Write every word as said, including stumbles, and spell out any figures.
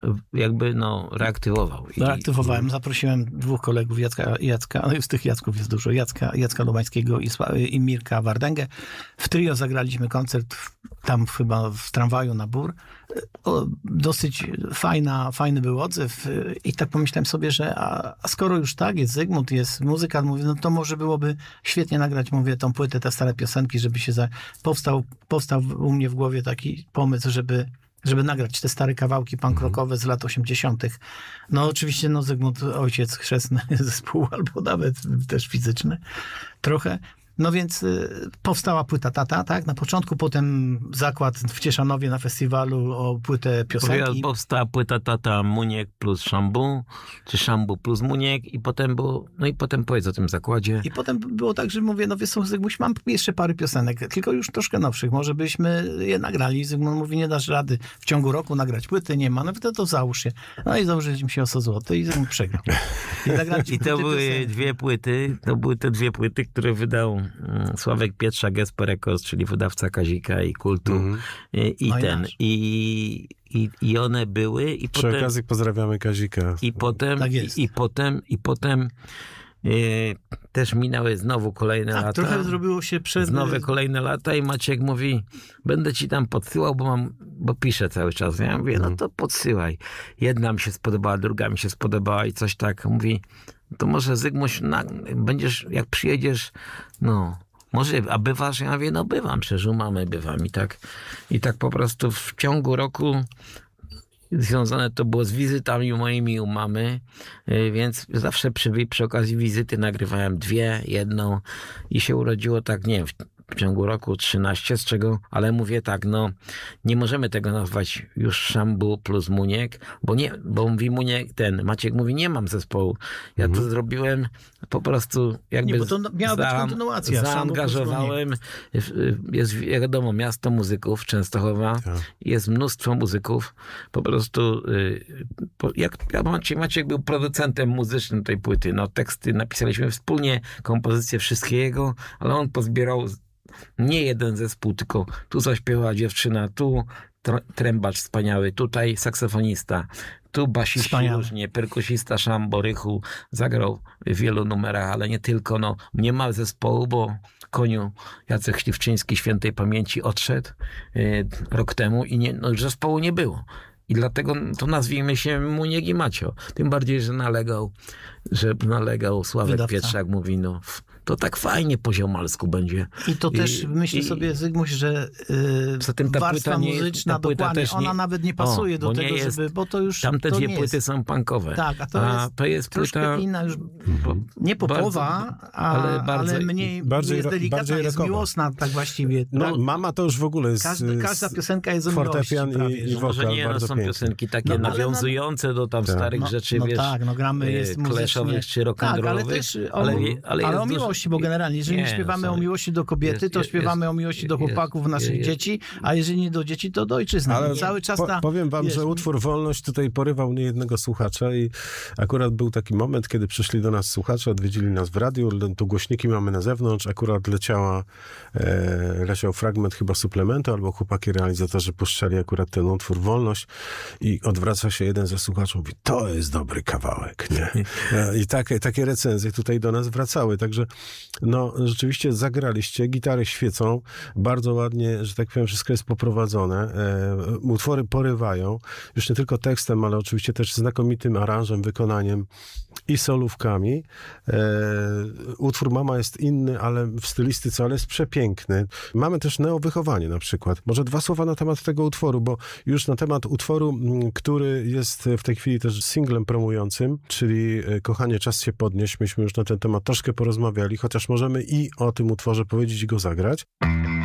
jakby no reaktywował. I, Reaktywowałem, zaprosiłem dwóch kolegów, Jacka, Jacka no z tych Jacków jest dużo, Jacka, Jacka Lubańskiego i, i Mirka Wardęgę. W trio zagraliśmy koncert tam chyba w tramwaju na Bór. O, dosyć fajna, fajny był odzew i tak pomyślałem sobie, że a, a skoro już tak, jest Zygmunt, jest muzyka, mówię, no to może byłoby świetnie nagrać, mówię, tą płytę, te stare piosenki, żeby się za... powstał, powstał u mnie w głowie taki pomysł, żeby żeby nagrać te stare kawałki punk rockowe z lat osiemdziesiątych. No oczywiście, no Zygmunt, ojciec chrzestny zespołu, albo nawet też fizyczny trochę. No więc y, powstała płyta Tata, tak? Na początku, potem zakład w Cieszanowie na festiwalu o płytę piosenki. Powstała płyta Tata Muniek plus Szambu, czy Szambu plus Muniek i potem było, no i potem powiedz o tym zakładzie. I potem było tak, że mówię, no wiesz co, Zygmuś, mam jeszcze parę piosenek, tylko już troszkę nowszych, może byśmy je nagrali. Zygmunt mówi, nie dasz rady w ciągu roku nagrać płyty, nie ma, no to, to załóż się. No i założyliśmy się o sto złotych i Zygmunt przegrał. I, I to były piosenki. dwie płyty, to były te dwie płyty, które wydał Sławek Pietrzak, Gesper Records, czyli wydawca Kazika i Kultu. Mm-hmm. I, i no ten. I, i, I one były. I Przy potem, okazji pozdrawiamy Kazika. I potem, tak i, i potem, i potem e, też minęły znowu kolejne tak, lata. Trochę zrobiło się przed... Znowu kolejne lata i Maciek mówi, będę ci tam podsyłał, bo mam, bo piszę cały czas. Ja mówię, no to podsyłaj. Jedna mi się spodobała, druga mi się spodobała i coś tak. Mówi, to może Zygmuś, na, będziesz, jak przyjedziesz, no, może, a bywasz? Ja mówię, no bywam, przecież u mamy bywam. I tak, i tak po prostu w ciągu roku związane to było z wizytami moimi u mamy, więc zawsze przy, przy okazji wizyty nagrywałem dwie, jedną i się urodziło tak, nie wiem, w ciągu roku trzynaście, z czego, ale mówię tak, no nie możemy tego nazwać już Szambu plus Muniek, bo nie, bo mówi Muniek, ten Maciek mówi, nie mam zespołu. Ja mhm. to zrobiłem po prostu jakby nie, bo to miała być kontynuacja. Zaangażowałem, jest wiadomo, miasto muzyków Częstochowa, tak. Jest mnóstwo muzyków, po prostu jak ja, Maciek, Maciek był producentem muzycznym tej płyty, no teksty napisaliśmy wspólnie, kompozycję wszystkiego, ale on pozbierał nie jeden zespół, tylko tu zaśpiewała dziewczyna, tu trębacz wspaniały, tutaj saksofonista, tu basiści różnie, perkusista Szambo, Rychu, zagrał w wielu numerach, ale nie tylko, no, nie ma zespołu, bo koniu Jacek Śliwczyński świętej pamięci odszedł y, rok temu i nie, no, zespołu nie było. I dlatego to nazwijmy się Muniek i Macio. Tym bardziej, że nalegał, że nalegał Sławek Wydawca. Pietrzak, mówi, no to tak fajnie po ziomalsku będzie. I to I, też myślę i, sobie, Zygmuś, że yy, tym ta warstwa nie, muzyczna, ta dokładnie, też nie, ona nawet nie pasuje o, do tego, jest, żeby, bo to już tamte to dwie nie płyty jest. są punkowe. Tak, a to a jest, to jest troszkę płyta, inna już, nie popowa, bardzo, a, ale, bardzo, ale mniej bardziej, jest delikatna, bardziej jest miłosna, tak właściwie. No, mama to już w ogóle jest każda, każda piosenka jest o miłości prawie. I, i wokal, może nie, bardzo są pięknie. piosenki takie no, nawiązujące no, do tam tak. starych no, rzeczy, no wiesz, tak, no gramy jest kleszowych czy rock'n'rollowych. Tak, ale też o, ale, ale, ale o miłości, bo generalnie, jeżeli nie, śpiewamy no, o miłości do kobiety, jest, to śpiewamy jest, o miłości do chłopaków jest, naszych jest, dzieci, a jeżeli nie do dzieci, to do ojczyzny. Ale cały czas po, ta, powiem wam, wiesz, że utwór Wolność tutaj porywał niejednego słuchacza i akurat był taki moment, kiedy przyszli do nas słuchacze, odwiedzili nas w radiu, tu głośniki mamy na zewnątrz, akurat leciała, e, leciał fragment chyba suplementu, albo chłopaki realizatorzy puszczali akurat ten utwór Wolność i odwraca się jeden ze słuchaczy, mówi, to jest dobry kawałek, nie? I takie, takie recenzje tutaj do nas wracały, także no rzeczywiście zagraliście, gitary świecą, bardzo ładnie, że tak powiem, wszystko jest poprowadzone, e, utwory porywają, już nie tylko tekstem, ale oczywiście też znakomitym aranżem, wykonaniem i solówkami. E, utwór Mama jest inny, ale w stylistyce, ale jest przepiękny. Mamy też neowychowanie na przykład. Może dwa słowa na temat tego utworu, bo już na temat utworu, który jest w tej chwili też singlem promującym, czyli Kochanie, czas się podnieść. Myśmy już na ten temat troszkę porozmawiali, chociaż możemy i o tym utworze powiedzieć i go zagrać.